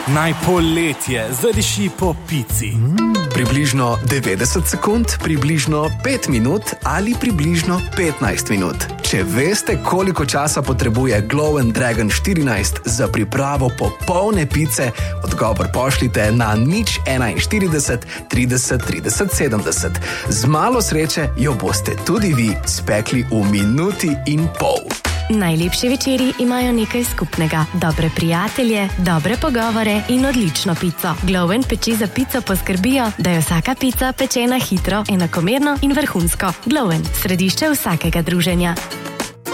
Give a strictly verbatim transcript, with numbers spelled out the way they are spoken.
Naj poletje zadiši po pici. Mm, približno devetdeset sekund, približno pet minut ali približno petnajst minut. Če veste, koliko časa potrebuje Glow and Dragon štirinajst za pripravo popolne pice, odgovor pošljite na nič enainštirideset trideset trideset sedemdeset. Z malo sreče jo boste tudi vi spekli v minuti in pol. Najlepši večeri imajo nekaj skupnega. Dobre prijatelje, dobre pogovore in odlično pico. Glow and peči za pico poskrbijo, da je vsaka pica pečena hitro, enakomerno in vrhunsko. Glow and, središče vsakega druženja.